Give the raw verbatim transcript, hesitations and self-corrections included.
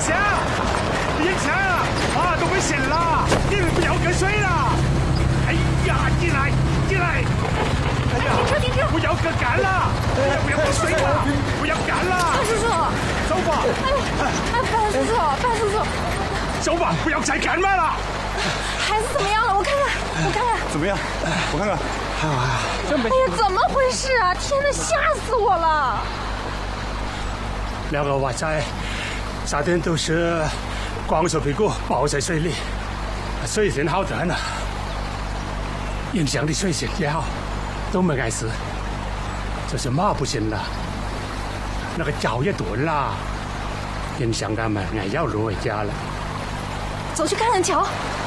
强，英强啊，都危险了，你们不要跟水了。哎呀，进来，进来。哎呀， 停车，停车！ 不要跟干了，不要跟水了，不要干了。 范叔叔， 走吧。 哎哎，范叔叔，范叔叔， 走吧，不要再干嘛了。 孩子怎么样了？我看看，我看看。 怎么样？我看看。哎呀， 哎呀，怎么回事啊？天哪，吓死我了！ 两个娃仔夏天都是光着屁股泡在水里，水性好得很啊，影响的水性也好，都没碍事。就是马不行了，那个脚也断了，影响他们俺要路回家了。 走去看看桥。